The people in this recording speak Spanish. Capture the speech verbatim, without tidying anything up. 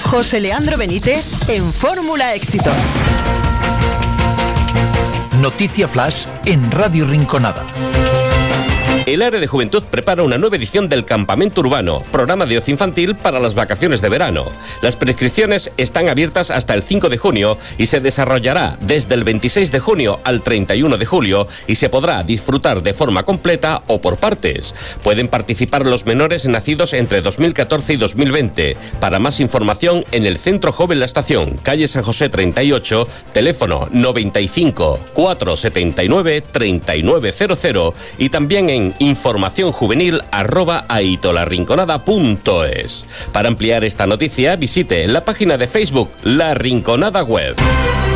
José Leandro Benítez en Fórmula Éxitos. Noticia Flash en Radio Rinconada. El Área de Juventud prepara una nueva edición del Campamento Urbano, programa de ocio infantil para las vacaciones de verano. Las prescripciones están abiertas hasta el cinco de junio y se desarrollará desde el veintiséis de junio al treinta y uno de julio y se podrá disfrutar de forma completa o por partes. Pueden participar los menores nacidos entre dos mil catorce y dos mil veinte. Para más información, en el Centro Joven La Estación, calle San José treinta y ocho, teléfono noventa y cinco, cuatrocientos setenta y nueve, treinta y nueve cero cero y también en información juvenil arroba aitolarrinconada punto es. Para ampliar esta noticia, visite la página de Facebook La Rinconada Web.